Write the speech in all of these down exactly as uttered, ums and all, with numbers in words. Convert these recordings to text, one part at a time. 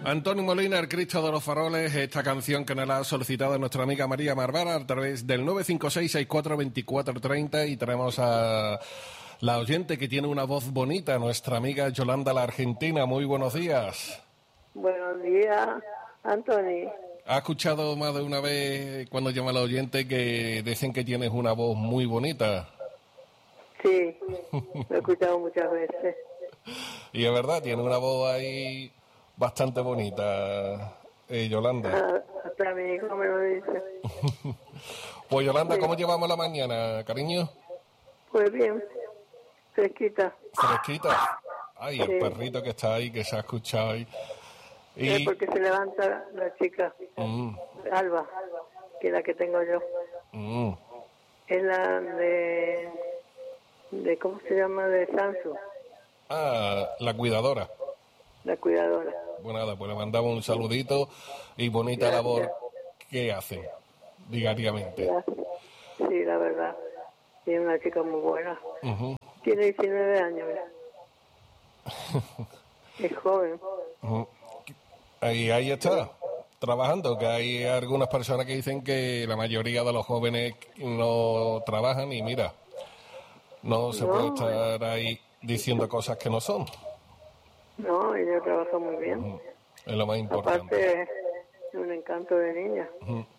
Antonio Molina, el Cristo de los Faroles, esta canción que nos la ha solicitado nuestra amiga María Marvara a través del nueve cinco seis, seis cuatro dos cuatro tres cero, y tenemos a la oyente que tiene una voz bonita, nuestra amiga Yolanda la Argentina. Muy buenos días. Buenos días, Antonio. ¿Has escuchado más de una vez cuando llama la oyente que dicen que tienes una voz muy bonita? Sí, lo he escuchado muchas veces. Y es verdad, tiene una voz ahí bastante bonita, eh, Yolanda. Ah, hasta mi hijo me lo dice. Pues Yolanda, Sí. ¿cómo llevamos la mañana, cariño? Pues bien, fresquita. Fresquita. Ay, el Sí. perrito que está ahí, que se ha escuchado ahí. Es Y... porque se levanta la chica, Mm, Alba, que es la que tengo yo. mm. Es la de, de ¿cómo se llama? De Sansu, Ah, la cuidadora. la cuidadora. Bueno, nada, pues le mandamos un saludito y bonita Gracias. labor que hace diariamente. Gracias. Sí, la verdad. Tiene una chica muy buena. Ujú, Tiene diecinueve años. Es joven. ujú. Ahí, ahí está, trabajando, que hay algunas personas que dicen que la mayoría de los jóvenes no trabajan y mira, no se No. puede estar ahí diciendo cosas que no son. No, ella trabaja muy bien. Ujú. Es lo más importante. Aparte, es un encanto de niña.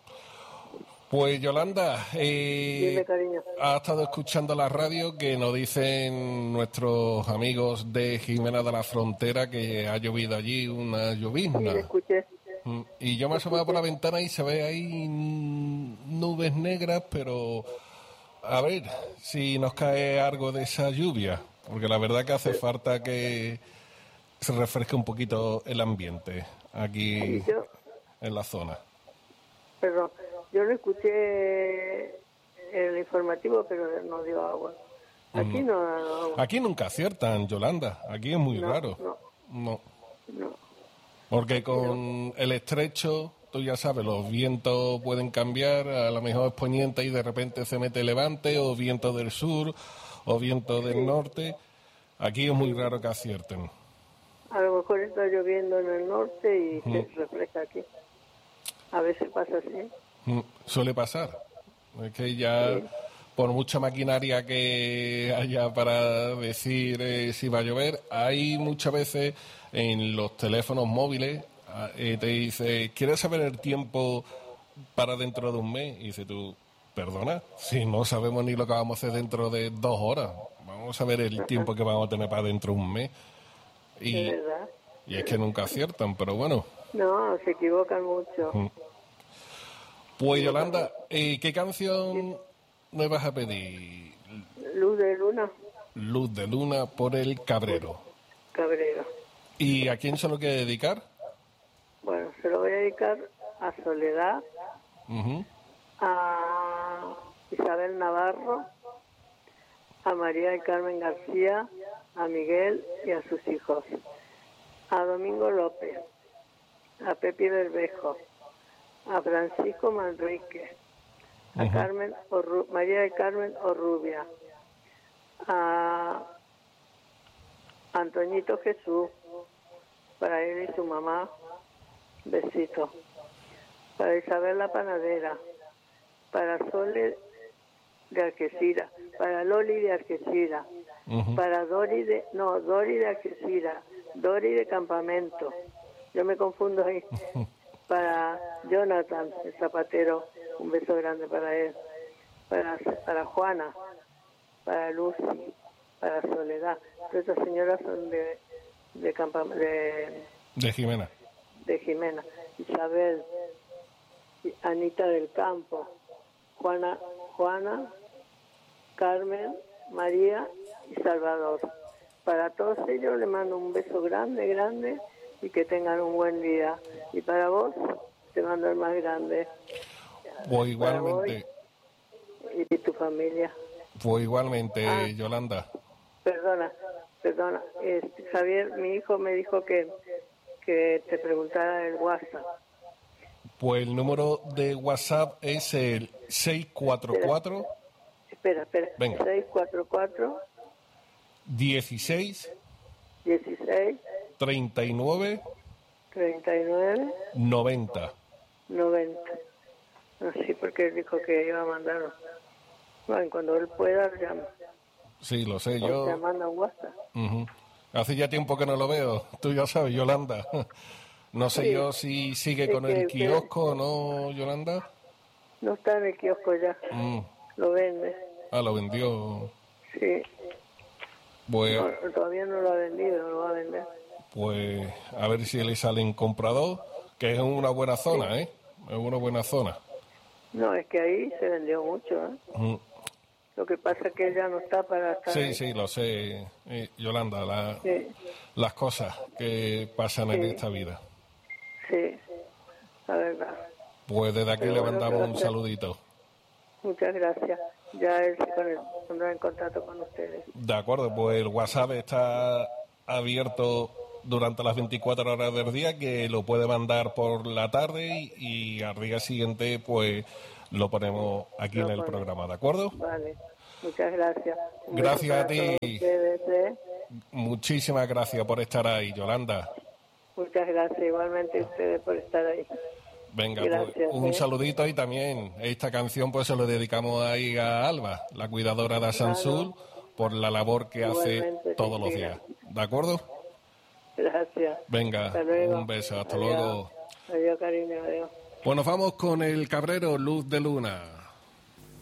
Pues Yolanda, eh, Dime, cariño. ha estado escuchando la radio que nos dicen nuestros amigos de Jimena de la Frontera que ha llovido allí una Sí, le llovizna. escuché. Mm, Y yo me he asomado por la ventana y se ve ahí mm, nubes negras, pero a ver si nos cae algo de esa lluvia, porque la verdad que hace falta que se refresque un poquito el ambiente aquí Sí, yo, en la zona. perdón, yo lo escuché en el informativo, pero no dio agua. Aquí no da agua. Aquí nunca aciertan, Yolanda, aquí es muy No, raro. no. No, No. porque con el estrecho, tú ya sabes, los vientos pueden cambiar, a lo mejor es poniente y de repente se mete levante, o viento del sur, o viento del norte. Aquí es muy raro que acierten. A lo mejor está lloviendo en el norte y se refleja aquí. A veces pasa así. Mm, Suele pasar. Es que ya, Sí. por mucha maquinaria que haya para decir eh, si va a llover, hay muchas veces en los teléfonos móviles, ah, eh, te dice, ¿quieres saber el tiempo para dentro de un mes? Y dice tú, perdona, si no sabemos ni lo que vamos a hacer dentro de dos horas, vamos a ver el tiempo que vamos a tener para dentro de un mes. Y, Es verdad. y es que nunca aciertan, pero bueno. No, se equivocan mucho. Mm. Pues Yolanda, eh, ¿qué canción me vas a pedir? Luz de luna, Luz de Luna por el Cabrero. Cabrero. ¿Y a quién se lo quiere dedicar? Bueno, se lo voy a dedicar a Soledad, Ujú. a Isabel Navarro, a María del Carmen García, a Miguel y a sus hijos, a Domingo López, a Pepi Berbejo, a Francisco Manrique, a Ujú. Carmen Orru- María del Carmen Orrubia, a Antoñito Jesús, para él y su mamá, besito, para Isabel la Panadera, para Sole de Algeciras, para Loli de Algeciras, Ujú. para Dori de, no, Dori de Algeciras, Dori de Campamento, yo me confundo ahí, para Jonathan, el zapatero, un beso grande para él, para, para Juana, para Lucy, para Soledad, todas estas señoras son de, de, Campam- de, De Jimena. de Jimena, Isabel, Anita del Campo, Juana, Juana, Carmen, María y Salvador. Para todos ellos les mando un beso grande, grande y que tengan un buen día. Y para vos te mando el más grande. Pues Para vos igualmente, y tu familia. pues igualmente, Ah. Yolanda. Perdona, perdona. Este, Javier, mi hijo me dijo que, que te preguntara el WhatsApp. Pues el número de WhatsApp es el seis cuatro cuatro Espera, espera. Venga. seis cuatro cuatro, dieciséis dieciséis, treinta y nueve treinta y nueve, noventa. noventa. Así porque él dijo que iba a mandar. Bueno, cuando él pueda, llama. Sí, lo sé, O yo... te manda un WhatsApp. Ujú. Hace ya tiempo que no lo veo. Tú ya sabes, Yolanda. No sé Sí. yo si sigue Es con que- el que- kiosco o no, Yolanda. No está en el kiosco ya. Mm. Lo vende. Ah, lo vendió. Sí. Pues, No, todavía no lo ha vendido, lo va a vender. pues a ver si le salen comprador, que es una buena zona, ¿eh? Es una buena zona. No, es que ahí se vendió mucho, ¿eh? Mm. Lo que pasa es que él ya no está para estar Sí, ahí. sí, lo sé, eh, Yolanda, la- Sí, las cosas que pasan en Sí. esta vida. sí, la verdad. Pues desde aquí Pero le bueno, mandamos un gracias. saludito. Muchas gracias. Ya él se pone- pondrá en contacto con ustedes. De acuerdo, pues el WhatsApp está abierto durante las veinticuatro horas del día, que lo puede mandar por la tarde y, y al día siguiente pues lo ponemos aquí Lo en el pone. programa, ¿de acuerdo? Vale, muchas gracias. Un beso Gracias a para ti. todos ustedes, ¿eh? Muchísimas gracias por estar ahí, Yolanda. Muchas gracias, igualmente ustedes por estar ahí. Venga, Gracias, pues, un ¿eh? saludito, y también esta canción pues se lo dedicamos ahí a Alba, la cuidadora de Asansul, por la labor que hace Igualmente, todos los sí, días. ¿De acuerdo? Gracias. Venga, Hasta luego. un beso, hasta Adiós. luego. Adiós, cariño, adiós. Pues nos vamos con el Cabrero, Luz de Luna.